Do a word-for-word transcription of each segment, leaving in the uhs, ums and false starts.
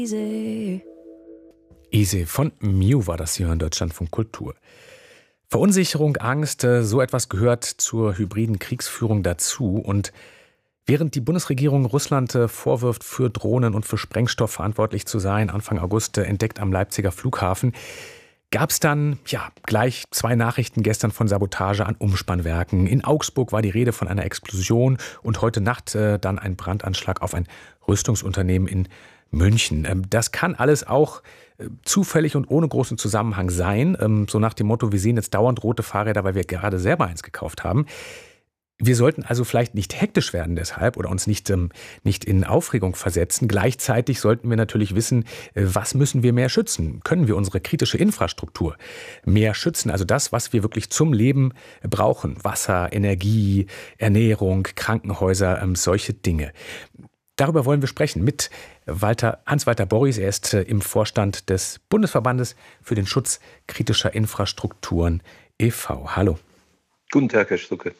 Easy. Easy von Miu war das hier in Deutschlandfunk Kultur. Verunsicherung, Angst, so etwas gehört zur hybriden Kriegsführung dazu. Und während die Bundesregierung Russland vorwirft, für Drohnen und für Sprengstoff verantwortlich zu sein, Anfang August entdeckt am Leipziger Flughafen, gab es dann ja gleich zwei Nachrichten gestern von Sabotage an Umspannwerken. In Augsburg war die Rede von einer Explosion und heute Nacht äh, dann ein Brandanschlag auf ein Rüstungsunternehmen in München. Ähm, das kann alles auch äh, zufällig und ohne großen Zusammenhang sein. Ähm, so nach dem Motto, wir sehen jetzt dauernd rote Fahrräder, weil wir gerade selber eins gekauft haben. Wir sollten also vielleicht nicht hektisch werden deshalb oder uns nicht, ähm, nicht in Aufregung versetzen. Gleichzeitig sollten wir natürlich wissen, äh, was müssen wir mehr schützen? Können wir unsere kritische Infrastruktur mehr schützen? Also das, was wir wirklich zum Leben brauchen. Wasser, Energie, Ernährung, Krankenhäuser, ähm, solche Dinge. Darüber wollen wir sprechen mit Walter, Hans-Walter Borries. Er ist äh, im Vorstand des Bundesverbandes für den Schutz kritischer Infrastrukturen e V Hallo. Guten Tag, Herr Stucke.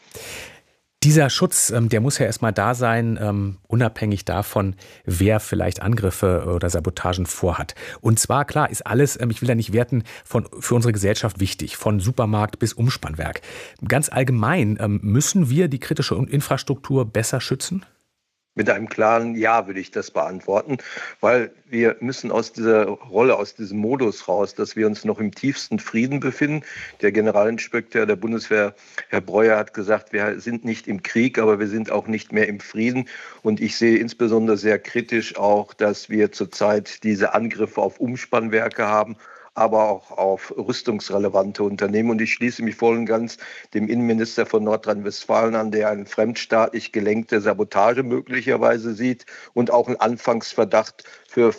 Dieser Schutz, der muss ja erstmal da sein, unabhängig davon, wer vielleicht Angriffe oder Sabotagen vorhat. Und zwar, klar, ist alles, ich will da nicht werten, von, für unsere Gesellschaft wichtig, von Supermarkt bis Umspannwerk. Ganz allgemein, müssen wir die kritische Infrastruktur besser schützen? Mit einem klaren Ja würde ich das beantworten, weil wir müssen aus dieser Rolle, aus diesem Modus raus, dass wir uns noch im tiefsten Frieden befinden. Der Generalinspekteur der Bundeswehr, Herr Breuer, hat gesagt, wir sind nicht im Krieg, aber wir sind auch nicht mehr im Frieden. Und ich sehe insbesondere sehr kritisch auch, dass wir zurzeit diese Angriffe auf Umspannwerke haben, aber auch auf rüstungsrelevante Unternehmen. Und ich schließe mich voll und ganz dem Innenminister von Nordrhein-Westfalen an, der eine fremdstaatlich gelenkte Sabotage möglicherweise sieht und auch einen Anfangsverdacht für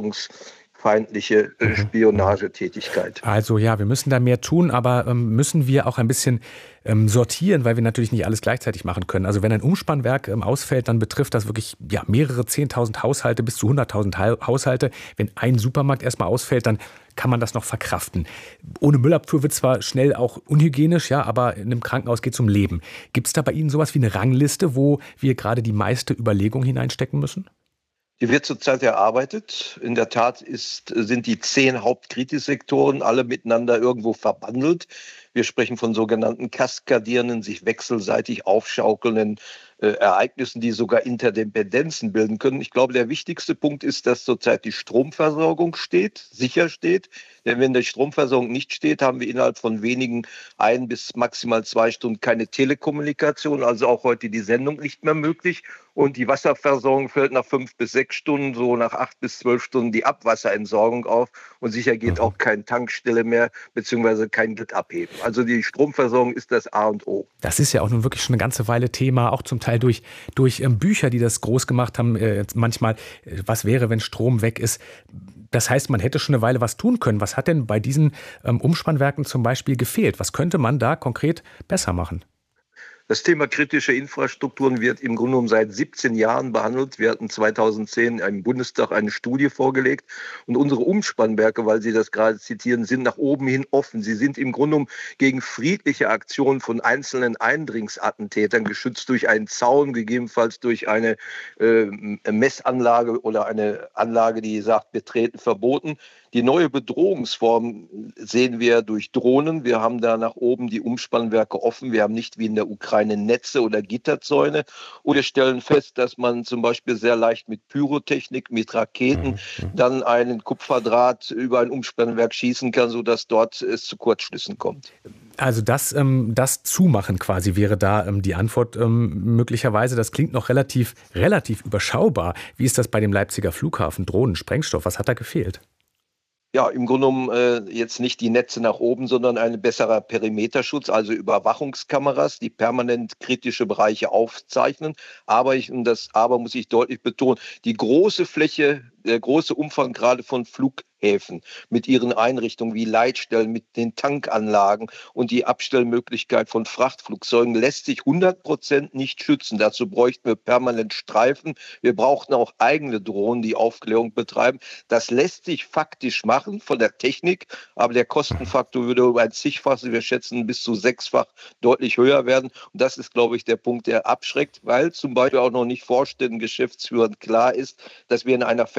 verfassungsfeindliche äh, Spionagetätigkeit. Also ja, wir müssen da mehr tun, aber ähm, müssen wir auch ein bisschen ähm, sortieren, weil wir natürlich nicht alles gleichzeitig machen können. Also wenn ein Umspannwerk ähm, ausfällt, dann betrifft das wirklich ja, mehrere zehntausend Haushalte bis zu hunderttausend Haushalte. Wenn ein Supermarkt erstmal ausfällt, dann kann man das noch verkraften. Ohne Müllabfuhr wird zwar schnell auch unhygienisch, ja, aber in einem Krankenhaus geht es um Leben. Gibt es da bei Ihnen sowas wie eine Rangliste, wo wir gerade die meiste Überlegung hineinstecken müssen? Die wird zurzeit erarbeitet. In der Tat ist, sind die zehn Hauptkritissektoren alle miteinander irgendwo verbandelt. Wir sprechen von sogenannten kaskadierenden, sich wechselseitig aufschaukelnden äh, Ereignissen, die sogar Interdependenzen bilden können. Ich glaube, der wichtigste Punkt ist, dass zurzeit die Stromversorgung steht, sicher steht. Denn wenn die Stromversorgung nicht steht, haben wir innerhalb von wenigen ein bis maximal zwei Stunden keine Telekommunikation, also auch heute die Sendung nicht mehr möglich. Und die Wasserversorgung fällt nach fünf bis sechs Stunden, so nach acht bis zwölf Stunden die Abwasserentsorgung auf. Und sicher geht auch keine Tankstelle mehr, beziehungsweise kein Geld abheben. Also die Stromversorgung ist das A und O. Das ist ja auch nun wirklich schon eine ganze Weile Thema, auch zum Teil durch, durch ähm, Bücher, die das groß gemacht haben. Äh, manchmal, äh, was wäre, wenn Strom weg ist? Das heißt, man hätte schon eine Weile was tun können. Was hat denn bei diesen ähm, Umspannwerken zum Beispiel gefehlt? Was könnte man da konkret besser machen? Das Thema kritische Infrastrukturen wird im Grunde genommen seit siebzehn Jahren behandelt. Wir hatten zweitausendzehn im Bundestag eine Studie vorgelegt. Und unsere Umspannwerke, weil Sie das gerade zitieren, sind nach oben hin offen. Sie sind im Grunde genommen gegen friedliche Aktionen von einzelnen Eindringsattentätern geschützt durch einen Zaun, gegebenenfalls durch eine äh, Messanlage oder eine Anlage, die sagt, betreten verboten. Die neue Bedrohungsform sehen wir durch Drohnen. Wir haben da nach oben die Umspannwerke offen. Wir haben nicht wie in der Ukraine Netze oder Gitterzäune. Und wir stellen fest, dass man zum Beispiel sehr leicht mit Pyrotechnik, mit Raketen dann einen Kupferdraht über ein Umspannwerk schießen kann, sodass dort es zu Kurzschlüssen kommt. Also das, ähm, das Zumachen quasi wäre da ähm, die Antwort ähm, möglicherweise. Das klingt noch relativ, relativ überschaubar. Wie ist das bei dem Leipziger Flughafen? Drohnen, Sprengstoff, was hat da gefehlt? Ja, im Grunde genommen äh, jetzt nicht die Netze nach oben, sondern ein besserer Perimeterschutz, also Überwachungskameras, die permanent kritische Bereiche aufzeichnen. Aber, ich, und das Aber muss ich deutlich betonen, die große Fläche, der große Umfang gerade von Flughäfen mit ihren Einrichtungen wie Leitstellen, mit den Tankanlagen und die Abstellmöglichkeit von Frachtflugzeugen lässt sich hundert Prozent nicht schützen. Dazu bräuchten wir permanent Streifen. Wir brauchten auch eigene Drohnen, die Aufklärung betreiben. Das lässt sich faktisch machen von der Technik, aber der Kostenfaktor würde um ein Zigfaches, wir schätzen bis zu sechsfach, deutlich höher werden. Und das ist, glaube ich, der Punkt, der abschreckt, weil zum Beispiel auch noch nicht Vorständen, Geschäftsführern klar ist, dass wir in einer Veränderung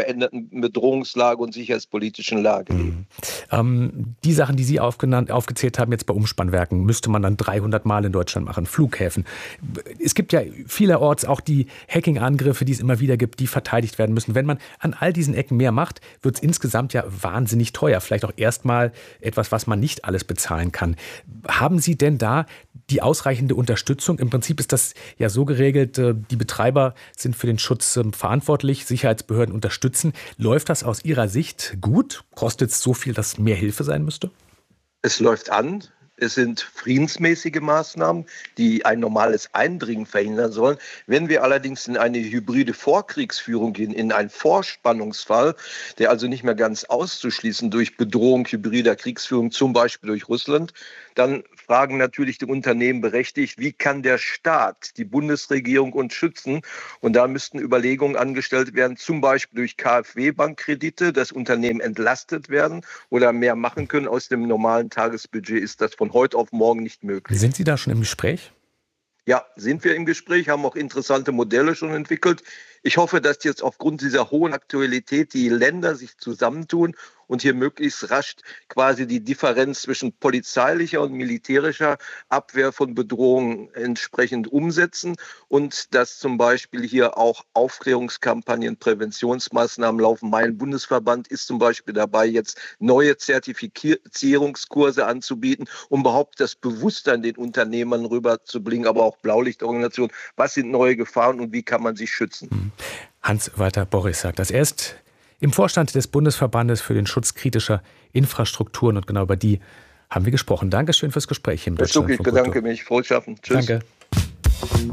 veränderten Bedrohungslage und sicherheitspolitischen Lage leben. Mhm. Ähm, die Sachen, die Sie aufgenannt, aufgezählt haben jetzt bei Umspannwerken, müsste man dann dreihundert Mal in Deutschland machen. Flughäfen. Es gibt ja vielerorts auch die Hacking-Angriffe, die es immer wieder gibt, die verteidigt werden müssen. Wenn man an all diesen Ecken mehr macht, wird es insgesamt ja wahnsinnig teuer. Vielleicht auch erstmal etwas, was man nicht alles bezahlen kann. Haben Sie denn da die ausreichende Unterstützung? Im Prinzip ist das ja so geregelt, die Betreiber sind für den Schutz verantwortlich, Sicherheitsbehörden unterstützen. Läuft das aus Ihrer Sicht gut? Kostet es so viel, dass mehr Hilfe sein müsste? Es läuft an. Es sind friedensmäßige Maßnahmen, die ein normales Eindringen verhindern sollen. Wenn wir allerdings in eine hybride Vorkriegsführung gehen, in einen Vorspannungsfall, der also nicht mehr ganz auszuschließen durch Bedrohung hybrider Kriegsführung, zum Beispiel durch Russland, dann fragen natürlich die Unternehmen berechtigt, wie kann der Staat, die Bundesregierung uns schützen? Und da müssten Überlegungen angestellt werden, zum Beispiel durch KfW-Bankkredite, dass Unternehmen entlastet werden oder mehr machen können. Aus dem normalen Tagesbudget ist das von heute auf morgen nicht möglich. Sind Sie da schon im Gespräch? Ja, sind wir im Gespräch, haben auch interessante Modelle schon entwickelt. Ich hoffe, dass jetzt aufgrund dieser hohen Aktualität die Länder sich zusammentun und hier möglichst rasch quasi die Differenz zwischen polizeilicher und militärischer Abwehr von Bedrohungen entsprechend umsetzen und dass zum Beispiel hier auch Aufklärungskampagnen, Präventionsmaßnahmen laufen. Mein Bundesverband ist zum Beispiel dabei, jetzt neue Zertifizierungskurse anzubieten, um überhaupt das Bewusstsein den Unternehmern rüberzubringen, aber auch Blaulichtorganisationen. Was sind neue Gefahren und wie kann man sich schützen? Hans-Walter Borries sagt das. Er ist im Vorstand des Bundesverbandes für den Schutz kritischer Infrastrukturen und genau über die haben wir gesprochen. Dankeschön fürs Gespräch im Deutschlandfunk Ich bedanke mich. Frohes Schaffen. Tschüss. Danke.